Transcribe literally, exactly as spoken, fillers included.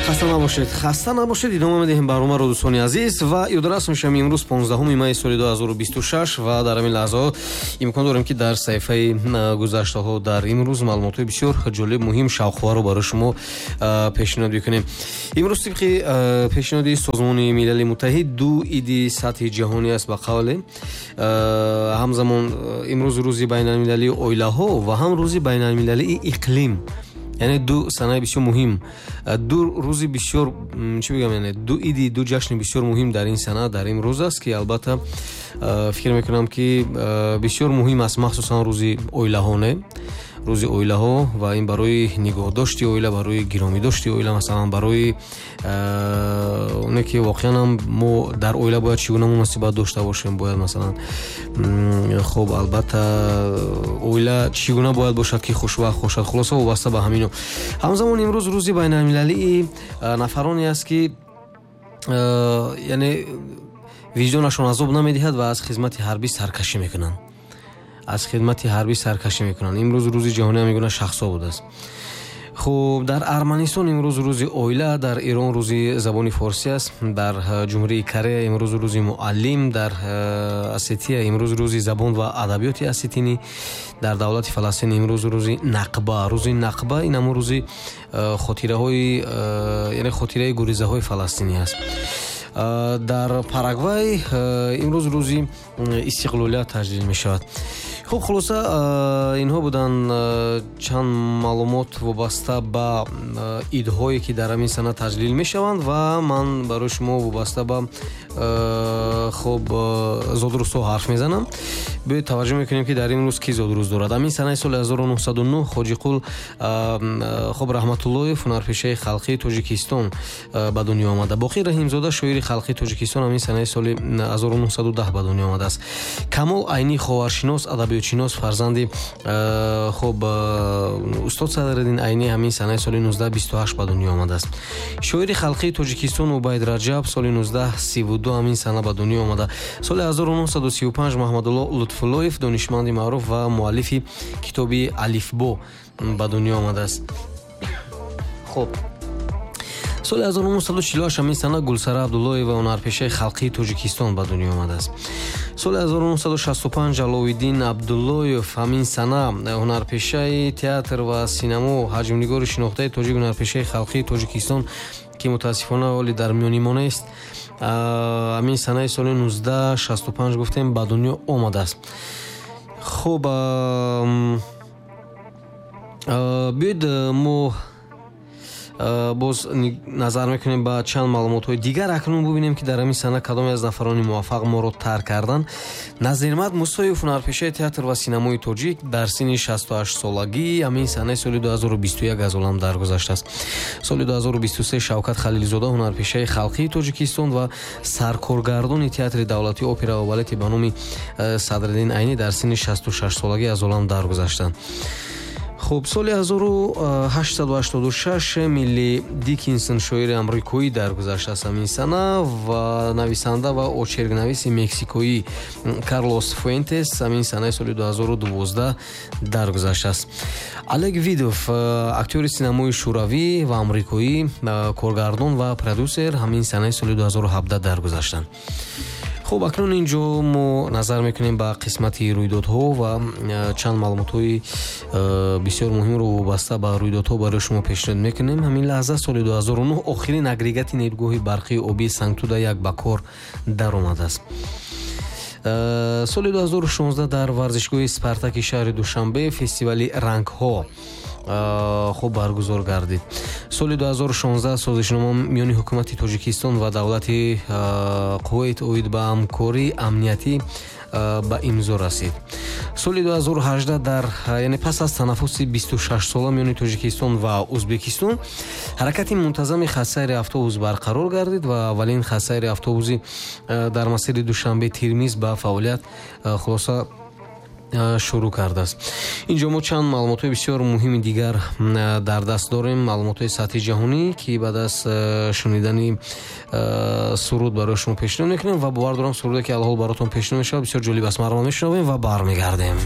хаста набошед, хаста набошед. Идома медиҳем барномаро дӯстони азиз ва ёдорас мешавем имрӯз понздаҳуми майи соли ду ҳазору бисту шаш ва дар ҳамин лаҳзаҳо имкон дорем ки дар саҳифаи гузаштаҳо дар имрӯз маълумотҳои бисёр ҷолиб, муҳим, шавқоварро барои шумо пешниҳод бикунем. Имрӯз тибқи пешниҳоди Созмони Милали Муттаҳид ду иди сатҳи ҷаҳонӣ аст ба қавле. Ҳамзамон имрӯз рӯзи байналмилалии оилаҳо ва ҳам рӯзи байналмилалии иқлим, яъне ду санаи бисёр муҳим, ду рӯзи бисёр чӣ бигам, яъне ду иди, ду ҷашни бисёр муҳим дар ин сана, дар ин рӯз аст, ки албатта фикр мекунам ки бисёр муҳим аст, махсусан рӯзи оилаҳоне, рӯзи оилаҳо, ва ин барои нигоҳдошти оила, барои гиромидошти оила, масалан барои оне ки воқеан ҳам мо дар оила бояд чӣ гуна муносибат дошта бошем, бояд масалан хуб албатта оила чӣ гуна бояд бошад ки хушвақт бошад, хулоса вобаста ба ҳамино. ҳамзамон имрӯз рӯзи байналмилалии нафароне аст ки яъне виҷдонашон азоб намедиҳад ва аз хизмати ҳарбӣ саркашӣ мекунанд. аз хидмати ҳарбӣ саркашӣ мекунанд. Имрӯз рӯзи ҷаҳонӣ ҳамин гуна шахсҳо будааст. хуб дар Арманистон имрӯз рӯзи оила, дар Ирон рӯзи забони форсӣ аст, дар Ҷумҳурии Корея имрӯз рӯзи муаллим, дар Осетия имрӯз рӯзи забон ва адабиёти осетинӣ, дар давлати Фаластин имрӯз рӯзи нақба. Рӯзи нақба ин ҳамон рӯзи хотираҳои, яъне хотираи гурезаҳои фаластинӣ аст. дар Парагвай имрӯз рӯзи истиқлолият таҷлил мешавад. хуб хулоса инҳо буданд чанд маълумот вобаста ба идҳое ки дар ҳамин сана таҷлил мешаванд ва ман барои шумо вобаста ба хуб зодрӯзҳо ҳарф мезанам. биёед таваҷҷӯҳ мекунем ки дар имрӯз ки зодрӯз дорад. ҳамин санаи соли ҳазору нуҳсаду нӯҳ хоҷиқул хуб раҳматуллоев, ҳунарпешаи халқии Тоҷикистон ба дунё омада. Боқӣ Раҳимзода, шоири халқии Тоҷикистон, ҳамин санаи соли ҳазору нуҳсаду даҳ ба дунё омадааст. Камол Айнӣ, ховаршинос, адабиётшинос, фарзанди хуб устод Садриddин Айнӣ, ҳамин санаи соли нуздаҳ бисту ҳашт ба дунё омадааст. Шоири халқии Тоҷикистон Убайд Раҷаб соли нуздаҳ сиву ду ҳамин сана ба дунё омада. Соли ҳазору нуҳсаду сиву панҷ Маҳмадулло Лутфуллоев, донишманди маъруф ва муаллифи китоби Алифбо ба дунё омадааст. хуб соли ҳазору нуҳсаду чилу ҳашт ҳамин сана Гулсара Абдуллоева, ҳунарпешаи халқии Тоҷикистон ба дунё омадааст. соли ҳазору нуҳсаду шасту панҷ Ҷаловиддин Абдуллоев, ҳамин сана ҳунарпешаи театр ва синамо, ҳаҷмнигори шинохтаи тоҷик, ҳунарпешаи халқии Тоҷикистон ки мутаассифона ҳоли дар миёни монест, ҳамин санаи соли нуздаҳ шасту панҷ гуфтем ба дунё омадааст. хуб биёед мо боз назар мекунем ба чанд маълумотҳои дигар. Акнун бубинем ки дар ҳамин сана кадоме аз нафарони муваффақ моро тарк карданд. Назирмат Мусоев, ҳунарпешаи театр ва синамои тоҷик, дар синни шасту ҳашт солагӣ ҳамин санаи соли ду ҳазору бисту як аз олам даргузаштааст. Соли ду ҳазору бисту се Шавкат Халилзода, ҳунарпешаи халқии Тоҷикистон ва саркоргардони театри давлатии опера ва балети ба номи Садриддин Айнӣ дар синни шасту шаш солагӣ аз олам даргузаштанд. хуб соли ҳазору ҳаштсаду ҳаштоду шаш Милли Дикинсон, шоири амрикоӣ, даргузаштааст ҳамин сана, ва нависанда ва очеркнависи мексикоӣ Карлос Фуэнтес ҳамин санаи соли ду ҳазору дувоздаҳ даргузаштааст. Олег Видов, актёри синамои шӯравӣ ва амрикоӣ, коргардон ва продюсер, ҳамин санаи соли ду ҳазору ҳабдаҳ даргузаштанд. хуб акнун инҷо мо назар мекунем ба қисмати рӯйдодҳо ва чанд маълумотҳои бисёр муҳимро вобаста ба рӯйдодҳо барои шумо пешниҳод мекунем. ҳамин лаҳза соли ду ҳазору нӯҳ охирин агрегати нерӯгоҳи барқии обии Сангтуда як ба кор даромадааст. соли ду ҳазору шонздаҳ дар варзишгоҳи Спартаки шаҳри Душанбе фестивали рангҳо хуб баргузор гардид. соли ду ҳазору шонздаҳ созишнома миёни ҳукумати Тоҷикистон ва давлати Кувейт оид ба ҳамкории амниятӣ ба имзо расид. соли ду ҳазору ҳаждаҳ дар яъне пас аз танаффуси бисту шаш сола миёни Тоҷикистон ва Ӯзбекистон ҳаракати мунтазами хатсайри автобус барқарор гардид ва аввалин хатсайри автобуси дар масири Душанбе Тирмиз ба фаъолият хулоса шурӯъ кардааст. инҷо мо чанд маълумотҳои бисёр муҳими дигар дар даст дорем, маълумотҳои сатҳи ҷаҳонӣ ки баъд аз шунидани суруд барои шумо пешниҳод мекунем ва бовар дорам суруде ки алҳол баротон пешниҳод мешавад бисёр ҷолиб аст. Марҳамат, мешунавем ва бармегардем.